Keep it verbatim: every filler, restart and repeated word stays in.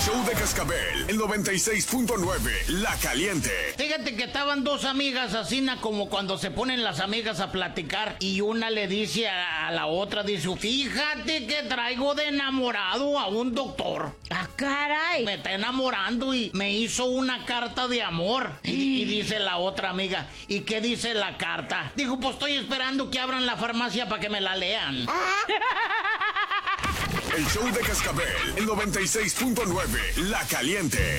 show de Cascabel, el noventa y seis punto nueve, La Caliente. Fíjate que estaban dos amigas así, na, como cuando se ponen las amigas a platicar y una le dice a, a la otra, dice, fíjate que traigo de enamorado a un doctor. ¡Ah, caray! Me está enamorando y me hizo una carta de amor. Y, y dice la otra amiga, ¿y qué dice la carta? Dijo, pues estoy esperando que abran la farmacia para que me la lean. El show de Cascabel, el noventa y seis punto nueve, La Caliente.